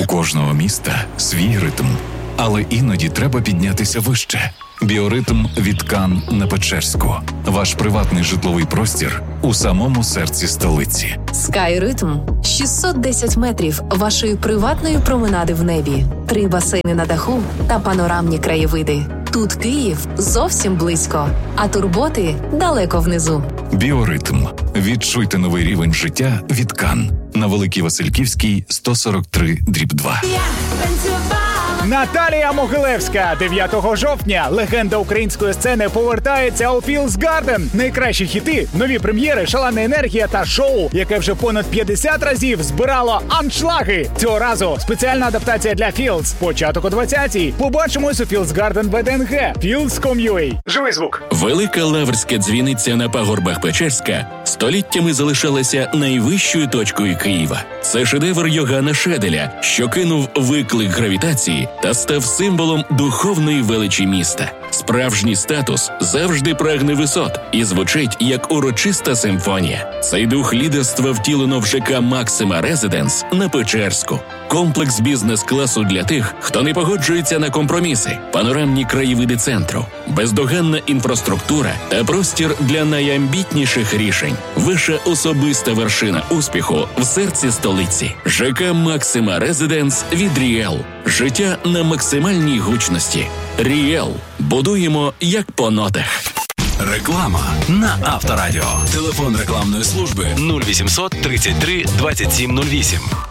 У кожного міста свій ритм, але іноді треба піднятися вище. Біоритм від Кан на Печерську. Ваш приватний житловий простір у самому серці столиці. Скайритм – 610 метрів вашої приватної променади в небі, 3 басейни на даху та панорамні краєвиди. Тут Київ зовсім близько, а турботи далеко внизу. Біоритм. Відчуйте новий рівень життя від Кан. На Великій Васильківській, 143/2. Наталія Могилевська. 9 жовтня легенда української сцени повертається у Філдс Гарден. Найкращі хіти, нові прем'єри, шалена енергія та шоу, яке вже понад 50 разів збирало аншлаги. Цього разу спеціальна адаптація для Філдс. Початок о 20-й. Побачимось у Філдс Гарден ВДНГ. Fields.com.ua. Живий звук. Велика Лаврська дзвіниця на пагорбах Печерська століттями залишалася найвищою точкою Києва. Це шедевр Йоганна Шеделя, що кинув виклик гравітації та став символом духовної величі міста. Справжній статус завжди прагне висот і звучить як урочиста симфонія. Цей дух лідерства втілено в ЖК «Максима Резиденс» на Печерську. Комплекс бізнес-класу для тих, хто не погоджується на компроміси, панорамні краєвиди центру, бездоганна інфраструктура та простір для найамбітніших рішень. Ваша особиста вершина успіху в серці столиці. ЖК «Максима Резиденс» від Ріел. Життя на максимальній гучності. Ріел. Будуємо як по нотах. Реклама на Авторадіо. Телефон рекламної служби 0800 33 27 08.